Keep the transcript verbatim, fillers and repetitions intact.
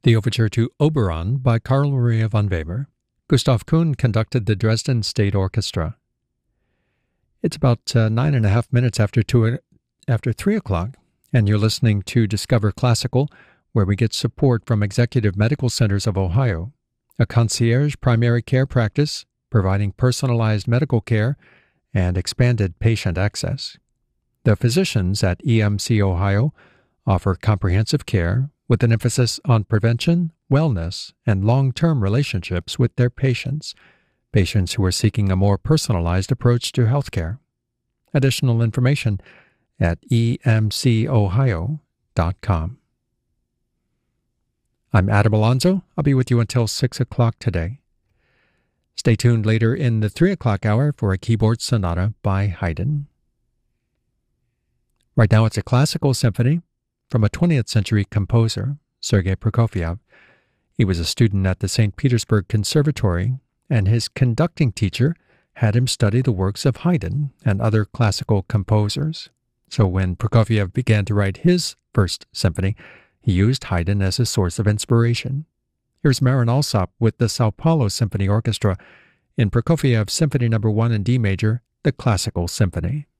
The Overture to Oberon by Carl Maria von Weber. Gustav Kuhn conducted the Dresden State Orchestra. It's about uh, nine and a half minutes after two, after three o'clock, and you're listening to Discover Classical, where we get support from Executive Medical Centers of Ohio, a concierge primary care practice providing personalized medical care and expanded patient access. The physicians at E M C Ohio offer comprehensive care with an emphasis on prevention, wellness, and long-term relationships with their patients, patients who are seeking a more personalized approach to healthcare. Additional information at e m c ohio dot com. I'm Adam Alonzo. I'll be with you until six o'clock today. Stay tuned later in the three o'clock hour for a keyboard sonata by Haydn. Right now it's a classical symphony from a twentieth century composer, Sergei Prokofiev. He was a student at the Saint Petersburg Conservatory, and his conducting teacher had him study the works of Haydn and other classical composers. So when Prokofiev began to write his first symphony, he used Haydn as a source of inspiration. Here's Marin Alsop with the Sao Paulo Symphony Orchestra in Prokofiev's Symphony Number one in D major, the Classical Symphony.